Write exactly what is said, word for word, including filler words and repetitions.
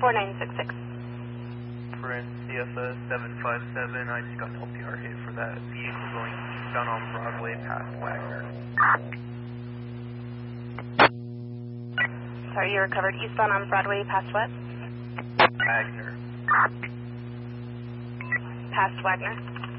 four nine six six. Print C F S seven five seven, I just got an L P R hit for that vehicle going eastbound on Broadway past Wagner. Sorry, you recovered eastbound on Broadway past what? Wagner. Past Wagner.